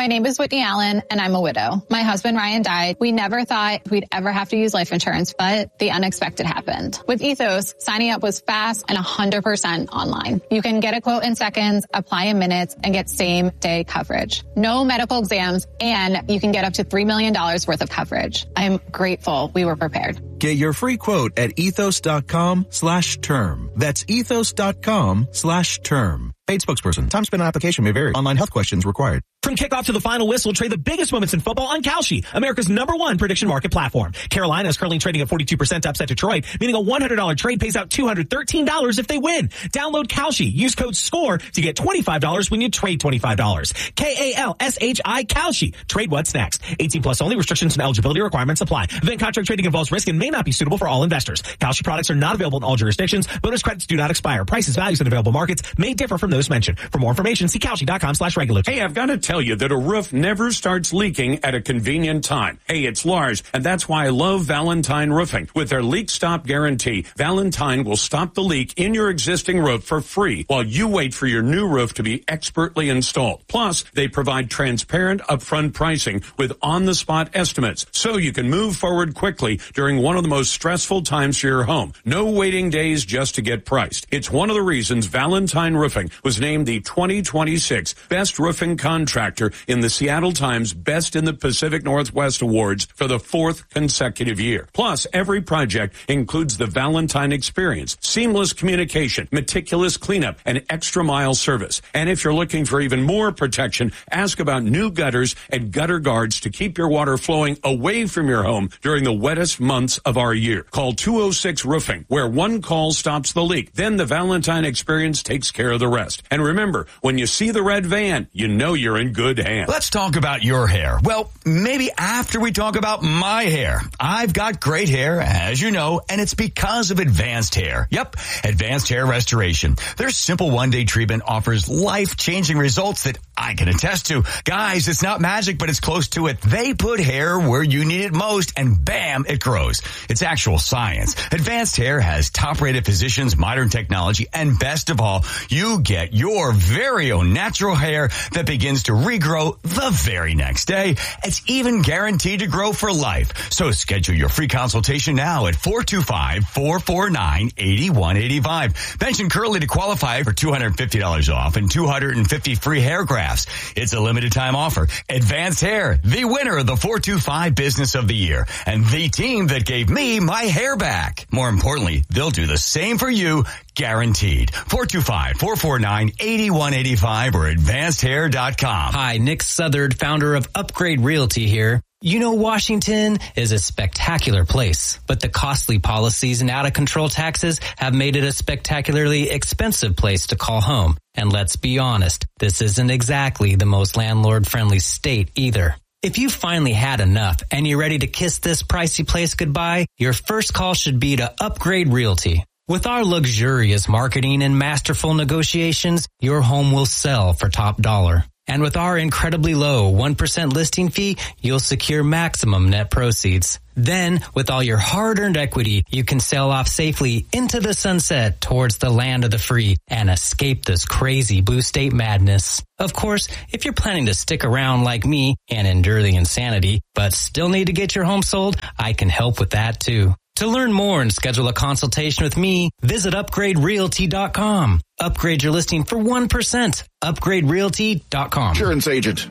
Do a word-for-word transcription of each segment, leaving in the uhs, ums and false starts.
My name is Whitney Allen, and I'm a widow. My husband, Ryan, died. We never thought we'd ever have to use life insurance, but the unexpected happened. With Ethos, signing up was fast and one hundred percent online. You can get a quote in seconds, apply in minutes, and get same-day coverage. No medical exams, and you can get up to three million dollars worth of coverage. I'm grateful we were prepared. Get your free quote at ethos.com slash term. That's ethos.com slash term. Paid spokesperson. Time spent on application may vary. Online health questions required. From kickoff to the final whistle, trade the biggest moments in football on Kalshi, America's number one prediction market platform. Carolina is currently trading at forty-two percent to upset Detroit, meaning a one hundred dollars trade pays out two hundred thirteen dollars if they win. Download Kalshi. Use code SCORE to get twenty-five dollars when you trade twenty-five dollars. K A L S H I Kalshi. Trade what's next. eighteen plus only. Restrictions and eligibility requirements apply. Event contract trading involves risk and may not be suitable for all investors. Kalshi products are not available in all jurisdictions. Bonus credits do not expire. Prices, values, and available markets may differ from those mentioned. For more information, see Kalshi.com slash regulatory. Hey, I've got to tell you that a roof never starts leaking at a convenient time. Hey, it's Lars, and that's why I love Valentine Roofing. With their leak stop guarantee, Valentine will stop the leak in your existing roof for free while you wait for your new roof to be expertly installed. Plus, they provide transparent upfront pricing with on-the-spot estimates, so you can move forward quickly during one of the most stressful times for your home. No waiting days just to get priced. It's one of the reasons Valentine Roofing was named the twenty twenty-six Best Roofing Contractor in the Seattle Times Best in the Pacific Northwest Awards for the fourth consecutive year. Plus, every project includes the Valentine Experience, seamless communication, meticulous cleanup, and extra mile service. And if you're looking for even more protection, ask about new gutters and gutter guards to keep your water flowing away from your home during the wettest months of our year. Call two oh six Roofing, where one call stops the leak. Then the Valentine Experience takes care of the rest. And remember, when you see the red van, you know you're in good hands. Let's talk about your hair. Well, maybe after we talk about my hair. I've got great hair, as you know, and it's because of Advanced Hair. Yep, Advanced Hair Restoration. Their simple one-day treatment offers life-changing results that I can attest to. Guys, it's not magic, but it's close to it. They put hair where you need it most, and bam, it grows. It's actual science. Advanced Hair has top-rated physicians, modern technology, and best of all, you get your very own natural hair that begins to regrow the very next day. It's even guaranteed to grow for life. So schedule your free consultation now at four two five, four four nine, eight one eight five. Mention Curly to qualify for two hundred fifty dollars off and two hundred fifty free hair grafts. It's a limited time offer. Advanced Hair, the winner of the four two five Business of the Year, and the team that gave me my hair back. More importantly, they'll do the same for you, guaranteed. four two five, four four nine, eight one eight five or advanced hair dot com. Hi, Nick Southard, founder of Upgrade Realty here. You know, Washington is a spectacular place, but the costly policies and out-of-control taxes have made it a spectacularly expensive place to call home. And let's be honest, this isn't exactly the most landlord-friendly state either. If you finally had enough and you're ready to kiss this pricey place goodbye, your first call should be to Upgrade Realty. With our luxurious marketing and masterful negotiations, your home will sell for top dollar. And with our incredibly low one percent listing fee, you'll secure maximum net proceeds. Then, with all your hard-earned equity, you can sail off safely into the sunset towards the land of the free and escape this crazy blue state madness. Of course, if you're planning to stick around like me and endure the insanity, but still need to get your home sold, I can help with that too. To learn more and schedule a consultation with me, visit upgrade realty dot com. Upgrade your listing for one percent. upgrade realty dot com. Insurance agent.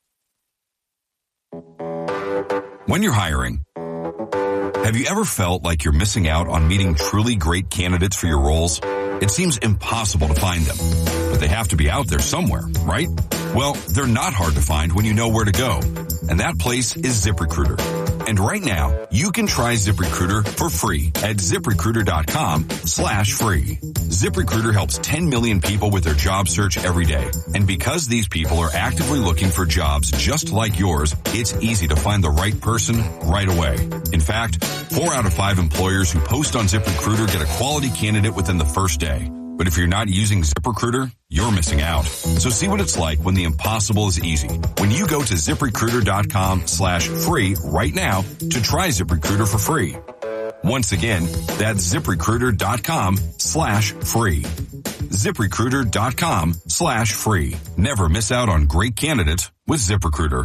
When you're hiring, have you ever felt like you're missing out on meeting truly great candidates for your roles? It seems impossible to find them, but they have to be out there somewhere, right? Well, they're not hard to find when you know where to go, and that place is ZipRecruiter. And right now, you can try ZipRecruiter for free at ZipRecruiter.com slash free. ZipRecruiter helps ten million people with their job search every day. And because these people are actively looking for jobs just like yours, it's easy to find the right person right away. In fact, four out of five employers who post on ZipRecruiter get a quality candidate within the first day. But if you're not using ZipRecruiter, you're missing out. So see what it's like when the impossible is easy. When you go to ZipRecruiter.com slash free right now to try ZipRecruiter for free. Once again, that's ZipRecruiter.com slash free. ZipRecruiter.com slash free. Never miss out on great candidates with ZipRecruiter.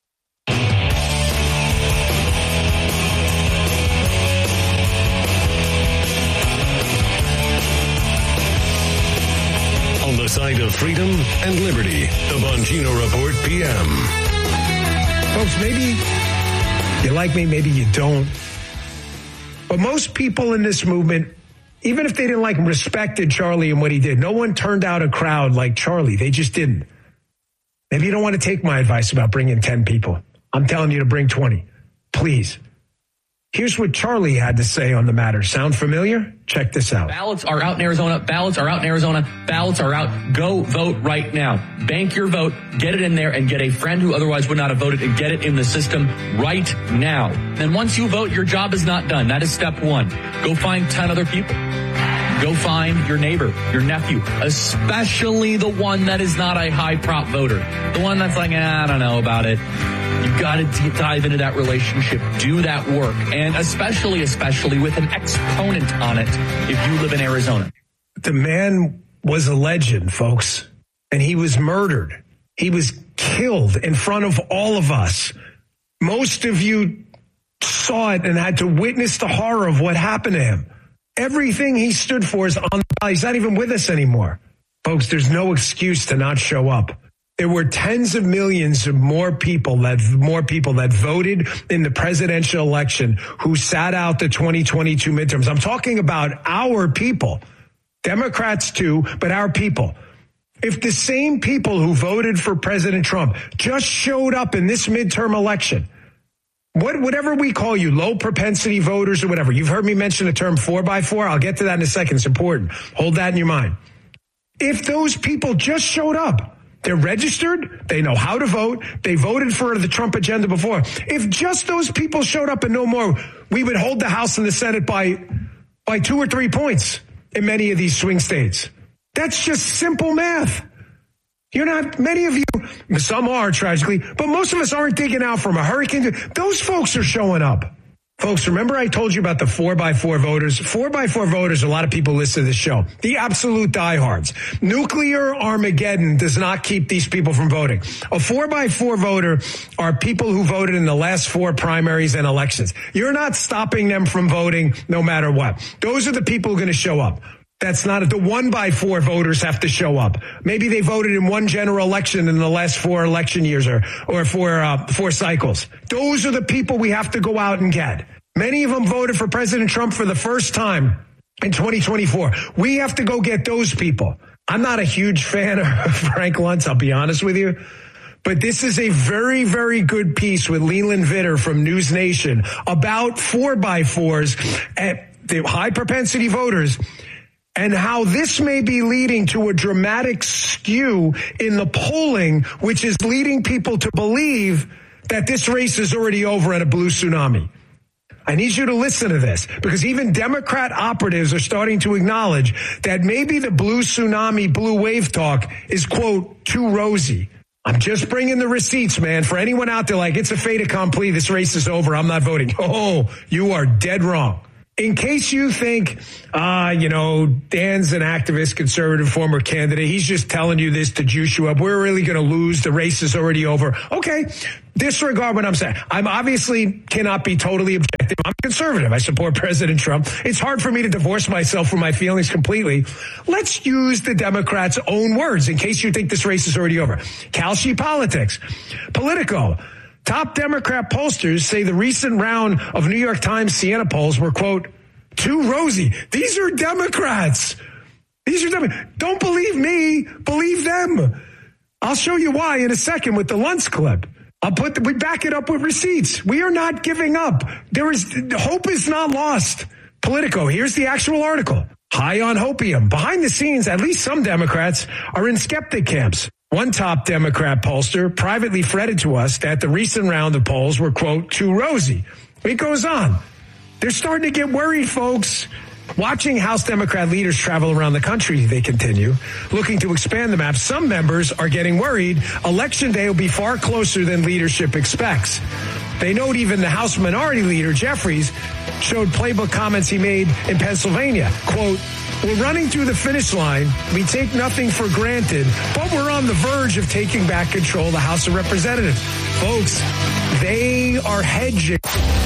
On the side of freedom and liberty, the Bongino Report P M. Folks, maybe you like me, maybe you don't. But most people in this movement, even if they didn't like him, respected Charlie and what he did. No one turned out a crowd like Charlie. They just didn't. Maybe you don't want to take my advice about bringing ten people. I'm telling you to bring twenty. Please. Here's what Charlie had to say on the matter. Sound familiar? Check this out. Ballots are out in Arizona. Ballots are out in Arizona. Ballots are out. Go vote right now. Bank your vote. Get it in there and get a friend who otherwise would not have voted and get it in the system right now. And once you vote, your job is not done. That is step one. Go find ten other people. Go find your neighbor, your nephew, especially the one that is not a high prop voter. The one that's like, eh, I don't know about it. You've got to dive into that relationship, do that work, and especially, especially with an exponent on it if you live in Arizona. The man was a legend, folks, and he was murdered. He was killed in front of all of us. Most of you saw it and had to witness the horror of what happened to him. Everything he stood for is on the ballot. He's not even with us anymore. Folks, there's no excuse to not show up. There were tens of millions of more people that more people that voted in the presidential election who sat out the twenty twenty-two midterms. I'm talking about our people, Democrats too, but our people. If the same people who voted for President Trump just showed up in this midterm election, what, whatever we call you, low propensity voters or whatever, you've heard me mention the term four by four. I'll get to that in a second. It's important. Hold that in your mind. If those people just showed up, they're registered. They know how to vote. They voted for the Trump agenda before. If just those people showed up and no more, we would hold the House and the Senate by, by two or three points in many of these swing states. That's just simple math. You're not, many of you, some are tragically, but most of us aren't digging out from a hurricane. Those folks are showing up. Folks, remember I told you about the four by four voters? Four by four voters, a lot of people listen to this show. The absolute diehards. Nuclear Armageddon does not keep these people from voting. A four by four voter are people who voted in the last four primaries and elections. You're not stopping them from voting no matter what. Those are the people who are going to show up. That's not it. The one by four voters have to show up. Maybe they voted in one general election in the last four election years or, or four, uh, four cycles. Those are the people we have to go out and get. Many of them voted for President Trump for the first time in twenty twenty-four. We have to go get those people. I'm not a huge fan of Frank Luntz, I'll be honest with you. But this is a very, very good piece with Leland Vitter from News Nation about four by fours at the high propensity voters and how this may be leading to a dramatic skew in the polling, which is leading people to believe that this race is already over at a blue tsunami. I need you to listen to this because even Democrat operatives are starting to acknowledge that maybe the blue tsunami, blue wave talk is, quote, too rosy. I'm just bringing the receipts, man. For anyone out there like, it's a fait accompli, this race is over, I'm not voting. Oh, you are dead wrong. In case you think, uh, you know, Dan's an activist, conservative, former candidate. He's just telling you this to juice you up. We're really going to lose. The race is already over. Okay. Disregard what I'm saying. I'm obviously cannot be totally objective. I'm conservative. I support President Trump. It's hard for me to divorce myself from my feelings completely. Let's use the Democrats' own words in case you think this race is already over. Kalshi Politics. Politico. Top Democrat pollsters say the recent round of New York Times Siena polls were, quote, too rosy. These are Democrats. These are Democrats. Don't believe me. Believe them. I'll show you why in a second with the Luntz clip. I'll put the, we back it up with receipts. We are not giving up. There is hope is not lost. Politico. Here's the actual article. High on hopium. Behind the scenes, at least some Democrats are in skeptic camps. One top Democrat pollster privately fretted to us that the recent round of polls were, quote, too rosy. It goes on. They're starting to get worried, folks. Watching House Democrat leaders travel around the country, they continue, looking to expand the map. Some members are getting worried. Election day will be far closer than leadership expects. They note even the House Minority Leader, Jeffries, showed playbook comments he made in Pennsylvania. Quote, We're running through the finish line. We take nothing for granted, but we're on the verge of taking back control of the House of Representatives. Folks, they are hedging.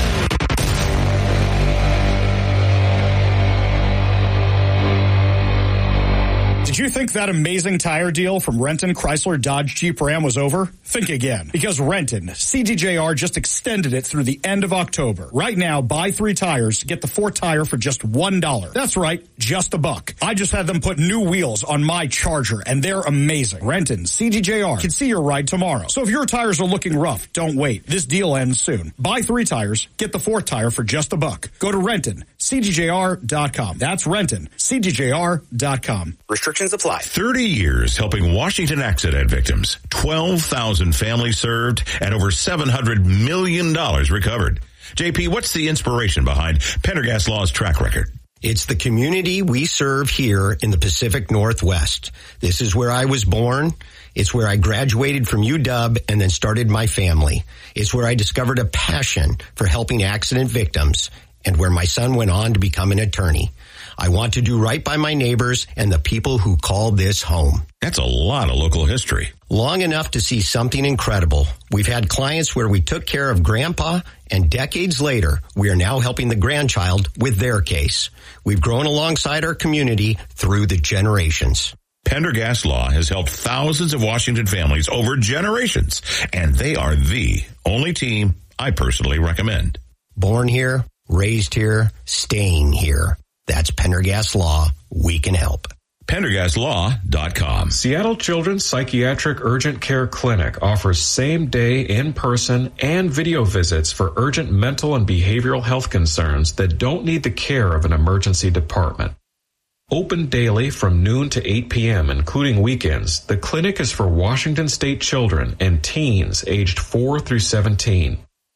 Did you think that amazing tire deal from Renton, Chrysler, Dodge, Jeep, Ram was over? Think again. Because Renton, C D J R just extended it through the end of October. Right now, buy three tires, get the fourth tire for just one dollar. That's right, just a buck. I just had them put new wheels on my Charger, and they're amazing. Renton, C D J R can see your ride tomorrow. So if your tires are looking rough, don't wait. This deal ends soon. Buy three tires, get the fourth tire for just a buck. Go to Renton, C D J R dot com. That's Renton, C D J R dot com. Restrictions apply. thirty years helping Washington accident victims. twelve thousand families served and over seven hundred million dollars recovered. J P, what's the inspiration behind Pendergast Law's track record? It's the community we serve here in the Pacific Northwest. This is where I was born. It's where I graduated from U W and then started my family. It's where I discovered a passion for helping accident victims and where my son went on to become an attorney. I want to do right by my neighbors and the people who call this home. That's a lot of local history. Long enough to see something incredible. We've had clients where we took care of grandpa, and decades later, we are now helping the grandchild with their case. We've grown alongside our community through the generations. Pendergast Law has helped thousands of Washington families over generations, and they are the only team I personally recommend. Born here, raised here, staying here. That's Pendergast Law. We can help. Pendergast Law dot com. Seattle Children's Psychiatric Urgent Care Clinic offers same-day, in-person, and video visits for urgent mental and behavioral health concerns that don't need the care of an emergency department. Open daily from noon to eight p.m., including weekends, the clinic is for Washington State children and teens aged four through seventeen.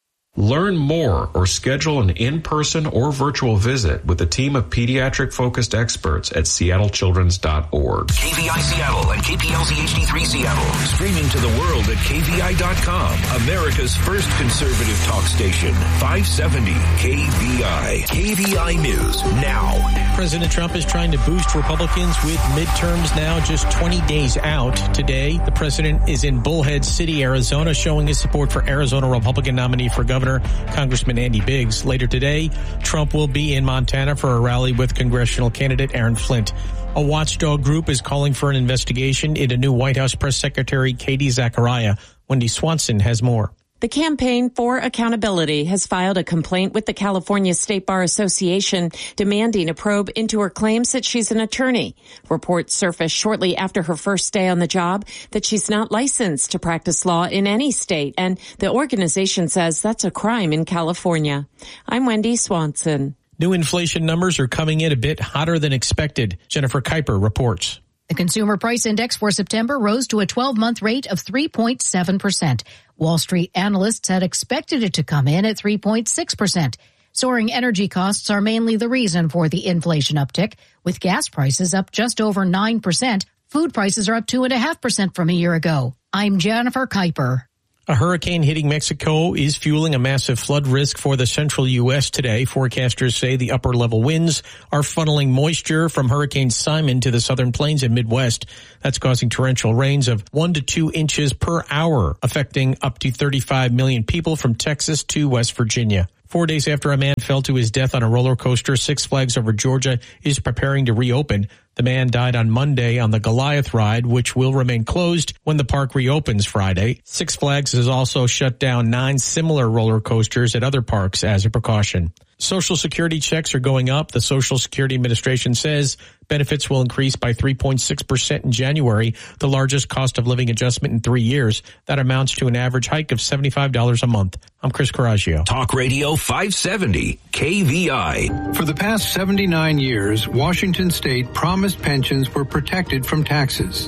Learn more or schedule an in-person or virtual visit with a team of pediatric-focused experts at seattle children's dot org. K V I Seattle and K P L Z H D three Seattle. Streaming to the world at K V I dot com. America's first conservative talk station. five seventy K V I. K V I News now. President Trump is trying to boost Republicans with midterms now just twenty days out. Today, the president is in Bullhead City, Arizona, showing his support for Arizona Republican nominee for governor Congressman Andy Biggs. Later today, Trump will be in Montana for a rally with congressional candidate Aaron Flint. A watchdog group is calling for an investigation into new White House Press Secretary Katie Zachariah. Wendy Swanson has more. The Campaign for Accountability has filed a complaint with the California State Bar Association demanding a probe into her claims that she's an attorney. Reports surfaced shortly after her first day on the job that she's not licensed to practice law in any state, and the organization says that's a crime in California. I'm Wendy Swanson. New inflation numbers are coming in a bit hotter than expected. Jennifer Kuiper reports. The Consumer Price Index for September rose to a twelve-month rate of three point seven percent. Wall Street analysts had expected it to come in at three point six percent. Soaring energy costs are mainly the reason for the inflation uptick, with gas prices up just over nine percent. Food prices are up two point five percent from a year ago. I'm Jennifer Kuiper. A hurricane hitting Mexico is fueling a massive flood risk for the central U S today. Forecasters say the upper level winds are funneling moisture from Hurricane Simon to the southern plains and Midwest. That's causing torrential rains of one to two inches per hour, affecting up to thirty-five million people from Texas to West Virginia. Four days after a man fell to his death on a roller coaster, Six Flags Over Georgia is preparing to reopen. The man died on Monday on the Goliath ride, which will remain closed when the park reopens Friday. Six Flags has also shut down nine similar roller coasters at other parks as a precaution. Social Security checks are going up. The Social Security Administration says benefits will increase by three point six percent in January, the largest cost of living adjustment in three years. That amounts to an average hike of seventy-five dollars a month. I'm Chris Coraggio. Talk Radio five seventy K V I. For the past seventy-nine years, Washington State promised pensions were protected from taxes.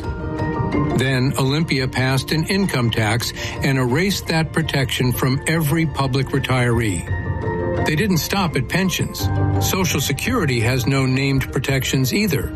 Then Olympia passed an income tax and erased that protection from every public retiree. They didn't stop at pensions. Social Security has no named protections either.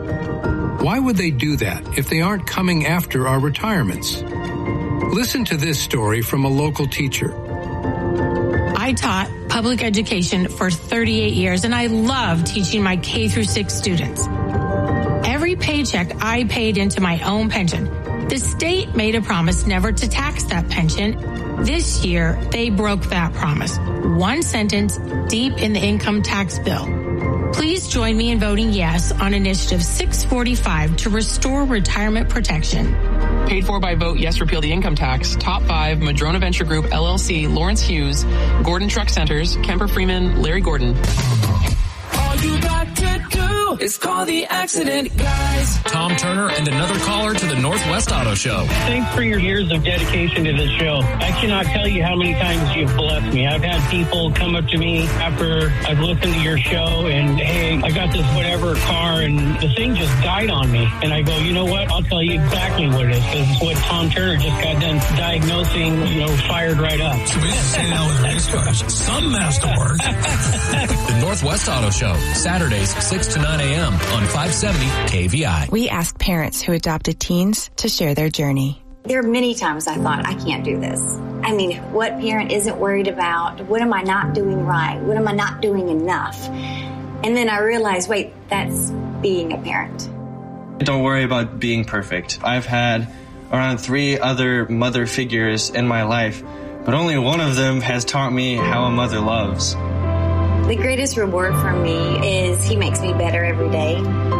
Why would they do that if they aren't coming after our retirements? Listen to this story from a local teacher. I I taught public education for thirty-eight years, and I love teaching my K through six students. Every paycheck I paid into my own pension. The state made a promise never to tax that pension. This year, they broke that promise. One sentence deep in the income tax bill. Please join me in voting yes on Initiative six forty-five to restore retirement protection. Paid for by Vote Yes Repeal the Income Tax, Top five, Madrona Venture Group, L L C, Lawrence Hughes, Gordon Truck Centers, Kemper Freeman, Larry Gordon. All you got to do is call the accident guys. Tom Turner and another caller to the Northwest Auto Show. Thanks for your years of dedication to this show. I cannot tell you how many times you've blessed me. I've had people come up to me after I've listened to your show and, hey, I got this whatever car and the thing just died on me. And I go, you know what? I'll tell you exactly what it is, because it's what Tom Turner just got done diagnosing, you know, fired right up. So we just say that with race cars. Some masterwork. The Northwest Auto Show, Saturdays, six to nine a.m. on five seventy K V I. We ask parents who adopted teens to share their journey. There are many times I thought, I can't do this. I mean, what parent isn't worried about, what am I not doing right? What am I not doing enough? And then I realized, wait, that's being a parent. Don't worry about being perfect. I've had around three other mother figures in my life, but only one of them has taught me how a mother loves. The greatest reward for me is he makes me better every day.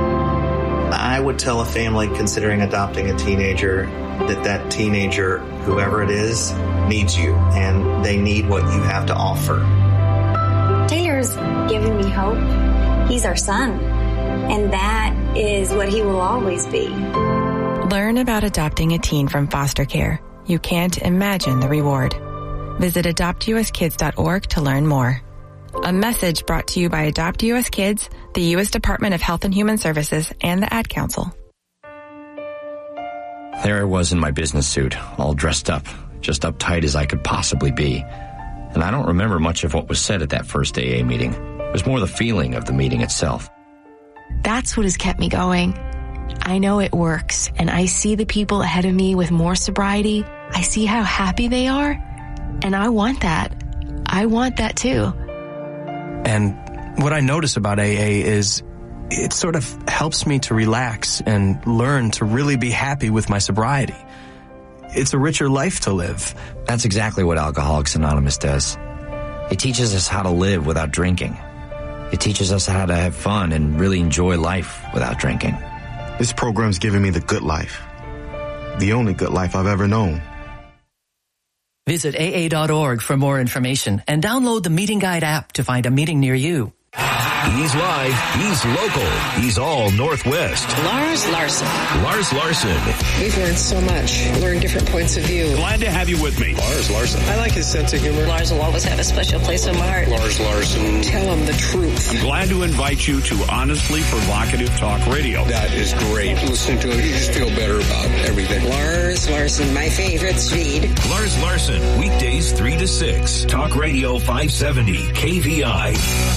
I would tell a family considering adopting a teenager that that teenager, whoever it is, needs you, and they need what you have to offer. Taylor's given me hope. He's our son, and that is what he will always be. Learn about adopting a teen from foster care. You can't imagine the reward. Visit adopt u s kids dot org to learn more. A message brought to you by Adopt U S Kids, the U S Department of Health and Human Services, and the Ad Council. There I was in my business suit, all dressed up, just uptight as I could possibly be. And I don't remember much of what was said at that first A A meeting. It was more the feeling of the meeting itself. That's what has kept me going. I know it works, and I see the people ahead of me with more sobriety. I see how happy they are, and I want that. I want that too. And what I notice about A A is it sort of helps me to relax and learn to really be happy with my sobriety. It's a richer life to live. That's exactly what Alcoholics Anonymous does. It teaches us how to live without drinking. It teaches us how to have fun and really enjoy life without drinking. This program's given me the good life. The only good life I've ever known. Visit A A dot org for more information and download the Meeting Guide app to find a meeting near you. He's live. He's local. He's all Northwest. Lars Larson. Lars Larson. We've learned so much. Learned different points of view. Glad to have you with me. Lars Larson. I like his sense of humor. Lars will always have a special place in my heart. Lars Larson. Tell him the truth. I'm glad to invite you to Honestly Provocative Talk Radio. That is great. Listening to it, you just feel better about everything. Lars Larson, my favorite feed. Lars Larson, weekdays three to six. Talk Radio five seventy K V I.